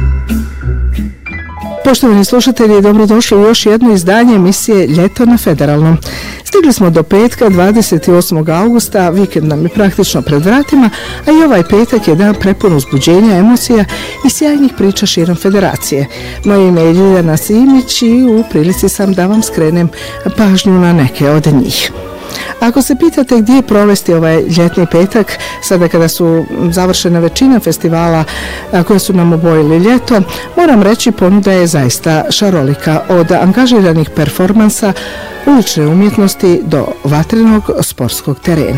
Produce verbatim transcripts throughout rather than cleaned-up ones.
Poštovani slušatelji, dobrodošli u još jedno izdanje emisije Ljeto na Federalnom. Stigli smo do petka, dvadeset osmog augusta, vikend nam je praktično pred vratima, a i ovaj petak je dan prepun uzbuđenja, emocija i sjajnih priča širom federacije. Moje ime je Ljiljana Simić i u prilici sam da vam skrenem pažnju na neke od njih. Ako se pitate gdje provesti ovaj ljetni petak, sada kada su završena većina festivala koje su nam obojili ljeto, moram reći ponuda je zaista šarolika, od angažiranih performansa, ulične umjetnosti do vatrenog sportskog terena.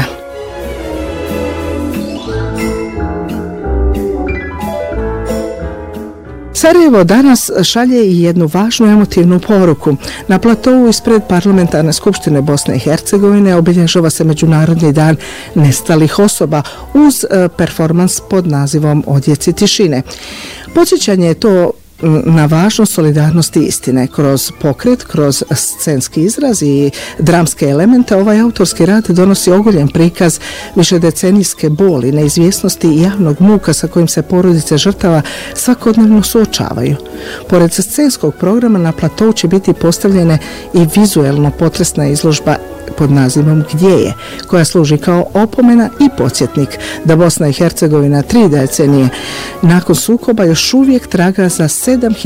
Sarajevo danas šalje i jednu važnu emotivnu poruku. Na platovu ispred Parlamentarne skupštine Bosne i Hercegovine obilježava se Međunarodni dan nestalih osoba uz performans pod nazivom Odjeci tišine. Podsjećanje je to na važnost solidarnosti istine. Kroz pokret, kroz scenski izraz i dramske elemente, ovaj autorski rad donosi oguljen prikaz višedecenijske boli, neizvjesnosti i javnog muka sa kojim se porodice žrtava svakodnevno suočavaju. Pored scenskog programa na platovu će biti postavljene i vizuelno potresna izložba pod nazivom Gdje je, koja služi kao opomena i podsjetnik da Bosna i Hercegovina tri decenije nakon sukoba još uvijek traga za sedam